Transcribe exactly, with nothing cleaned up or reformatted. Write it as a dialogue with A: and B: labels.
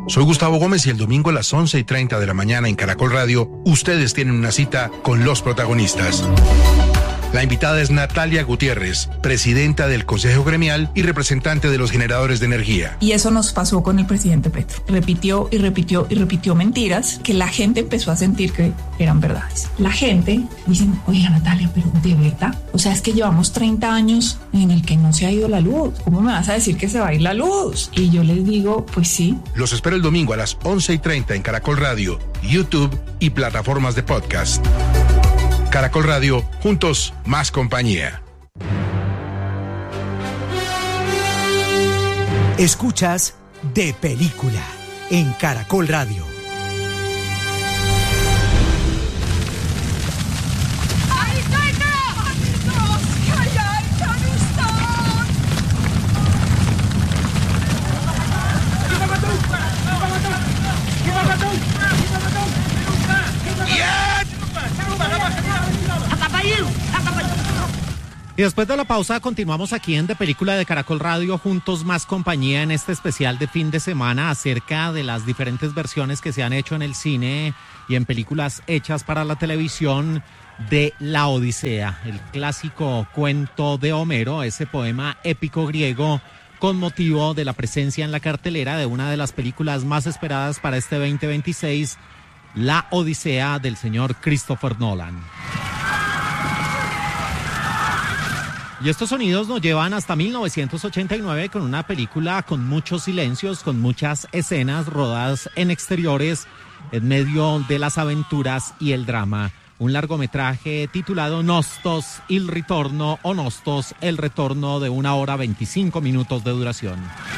A: Soy Gustavo Gómez y el domingo a las once y treinta de la mañana en Caracol Radio, ustedes tienen una cita con los protagonistas. La invitada es Natalia Gutiérrez, presidenta del Consejo Gremial y representante de los generadores de energía.
B: Y eso nos pasó con el presidente Petro. Repitió y repitió y repitió mentiras que la gente empezó a sentir que eran verdades. La gente dice, oiga Natalia, pero ¿de verdad? O sea, es que llevamos treinta años en el que no se ha ido la luz. ¿Cómo me vas a decir que se va a ir la luz? Y yo les digo, pues sí.
A: Los espero el domingo a las once y treinta en Caracol Radio, YouTube y plataformas de podcast. Caracol Radio, juntos, más compañía.
C: Escuchas De Película en Caracol Radio.
D: Y después de la pausa continuamos aquí en De Película de Caracol Radio, juntos más compañía, en este especial de fin de semana acerca de las diferentes versiones que se han hecho en el cine y en películas hechas para la televisión de La Odisea, el clásico cuento de Homero, ese poema épico griego con motivo de la presencia en la cartelera de una de las películas más esperadas para este veinte veintiséis, La Odisea del señor Christopher Nolan. Y estos sonidos nos llevan hasta mil novecientos ochenta y nueve con una película con muchos silencios, con muchas escenas rodadas en exteriores, en medio de las aventuras y el drama. Un largometraje titulado Nostos il ritorno o Nostos el retorno, de una hora veinticinco minutos de duración.